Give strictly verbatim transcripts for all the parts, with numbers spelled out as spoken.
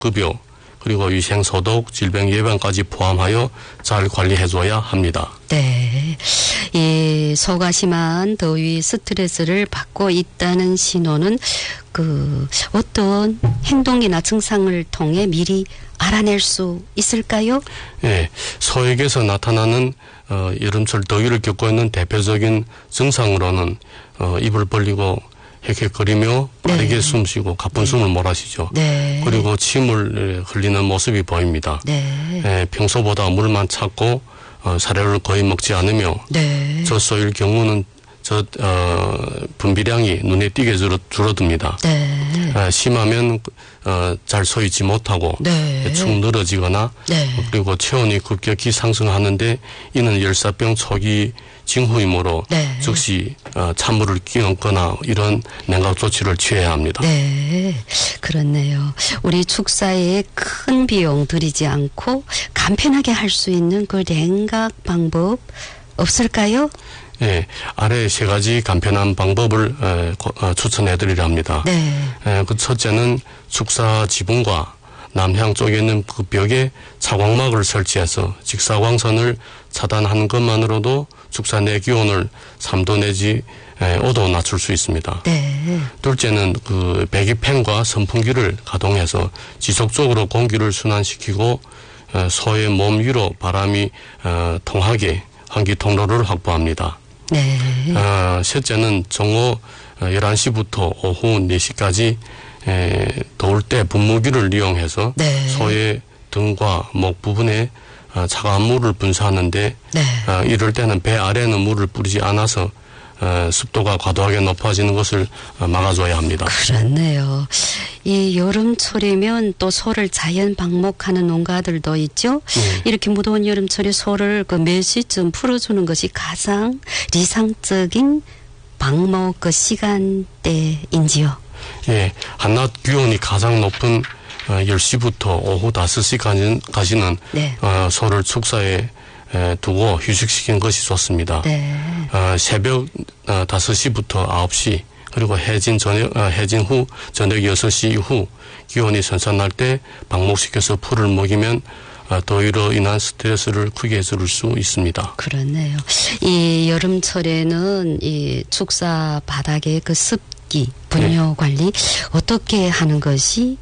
급여, 그리고 위생소독, 질병 예방까지 포함하여 잘 관리해줘야 합니다. 네. 이 소가 심한 더위 스트레스를 받고 있다는 신호는 그 어떤 행동이나 증상을 통해 미리 알아낼 수 있을까요? 네. 소에게서 나타나는 어, 여름철 더위를 겪고 있는 대표적인 증상으로는 어, 입을 벌리고 헥헥거리며 빠르게 네. 숨쉬고 가쁜 네. 숨을 몰아쉬죠. 네. 그리고 침을 흘리는 모습이 보입니다. 네. 에, 평소보다 물만 찾고 어, 사료를 거의 먹지 않으며 네. 젖소일 경우는 저 어, 분비량이 눈에 띄게 줄어, 줄어듭니다. 네. 에, 심하면 어, 잘 서 있지 못하고 네. 축 늘어지거나 네. 그리고 체온이 급격히 상승하는데 이는 열사병 초기 징후이므로 네. 즉시 어, 찬물을 끼얹거나 이런 냉각 조치를 취해야 합니다. 네, 그렇네요. 우리 축사에 큰 비용 들이지 않고 간편하게 할 수 있는 그 냉각 방법 없을까요? 네, 아래 세 가지 간편한 방법을 에, 고, 어, 추천해드리려 합니다. 네. 에, 그 첫째는 축사 지붕과 남향 쪽에 있는 그 벽에 차광막을 설치해서 직사광선을 차단하는 것만으로도 축사 내 기온을 삼 도 내지 오 도 낮출 수 있습니다. 네. 둘째는 그 배기팬과 선풍기를 가동해서 지속적으로 공기를 순환시키고 소의 몸 위로 바람이 통하게 환기 통로를 확보합니다. 네. 어, 셋째는 정오 열한 시부터 오후 네 시까지 에, 더울 때 분무기를 이용해서 네. 소의 등과 목 부분에 어, 차가운 물을 분사하는데 네. 어, 이럴 때는 배 아래는 물을 뿌리지 않아서 어, 습도가 과도하게 높아지는 것을 어, 막아줘야 합니다. 그렇네요. 이 여름철이면 또 소를 자연 방목하는 농가들도 있죠. 네. 이렇게 무더운 여름철에 소를 그 몇 시쯤 풀어주는 것이 가장 리상적인 방목 그 시간대인지요? 예, 한낮 기온이 가장 높은 어, 열 시부터 오후 다섯 시까지는 네. 어, 소를 축사에 에, 두고 휴식시키는 것이 좋습니다. 네. 어, 새벽 어, 다섯 시부터 아홉 시 그리고 해진 저녁 어, 해진 후 저녁 여섯 시 이후 기온이 선선할 때 방목시켜서 풀을 먹이면 어, 더위로 인한 스트레스를 크게 줄일 수 있습니다. 그렇네요. 이 여름철에는 이 축사 바닥의 그 습기 분뇨 네. 관리 어떻게 하는 것이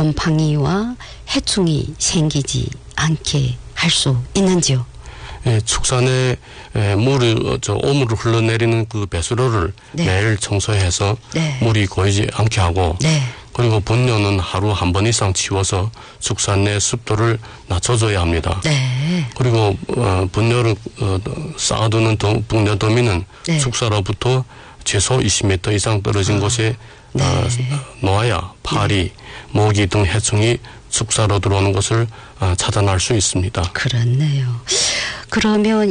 곰팡이와 해충이 생기지 않게 할 수 있는지요? 예, 축산에 에, 물을 저 오물을 흘러내리는 그 배수로를 네. 매일 청소해서 네. 물이 고이지 않게 하고 네. 그리고 분뇨는 하루 한 번 이상 치워서 축산 내 습도를 낮춰줘야 합니다. 네. 그리고 어, 분뇨를 어, 쌓아두는 도, 분뇨 더미는 네. 축사로부터 최소 이십 미터 이상 떨어진 아. 곳에 네. 어, 놓아야 파리, 네. 모기 등 해충이 축사로 들어오는 것을 어, 차단할 수 있습니다. 그렇네요. 그러면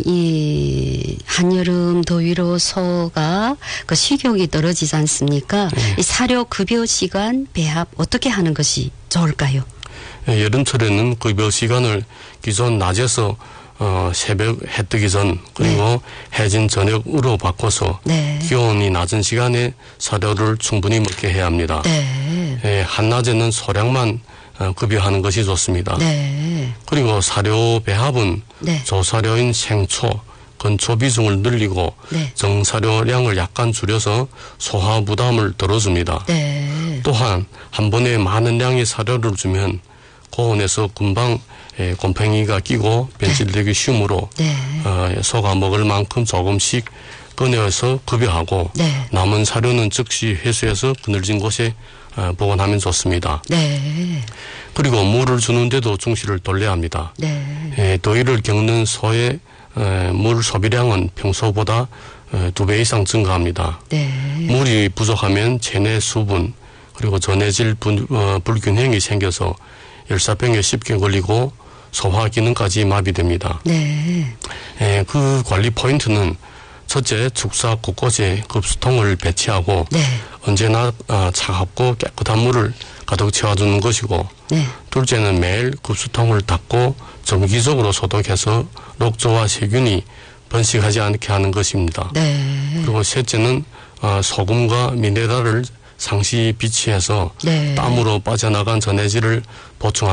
이 한여름 더위로 소가 그 식욕이 떨어지지 않습니까? 네. 이 사료 급여 시간 배합 어떻게 하는 것이 좋을까요? 네, 여름철에는 급여 시간을 기존 낮에서 어, 새벽 해 뜨기 전 그리고 네. 해진 저녁으로 바꿔서 네. 기온이 낮은 시간에 사료를 충분히 먹게 해야 합니다. 네. 네, 한낮에는 소량만 어, 급여하는 것이 좋습니다. 네. 그리고 사료 배합은 네. 조사료인 생초, 건초 비중을 늘리고 네. 정사료량을 약간 줄여서 소화 부담을 덜어줍니다. 네. 또한 한 번에 많은 양의 사료를 주면 고온에서 금방 에, 곰팡이가 끼고 변질되기 네. 쉬우므로 네. 어, 소가 먹을 만큼 조금씩 꺼내어서 급여하고 네. 남은 사료는 즉시 회수해서 그늘진 곳에 어, 보관하면 좋습니다. 네. 그리고 물을 주는데도 중시를 돌려야 합니다. 네. 에, 더위를 겪는 소의 에, 물 소비량은 평소보다 두 배 이상 증가합니다. 네. 물이 부족하면 체내 수분 그리고 전해질 분, 어, 불균형이 생겨서 열사병에 쉽게 걸리고 소화 기능까지 마비됩니다. 네. 에, 그 관리 포인트는 첫째, 축사 곳곳에 급수통을 배치하고 네. 언제나 어, 차갑고 깨끗한 물을 가득 채워주는 것이고 네. 둘째는 매일 급수통을 닫고 정기적으로 소독해서 녹조와 세균이 번식하지 않게 하는 것입니다. 네. 그리고 셋째는 어, 소금과 미네랄을 상시 비치해서 네. 땀으로 빠져나간 전해질을 보충하는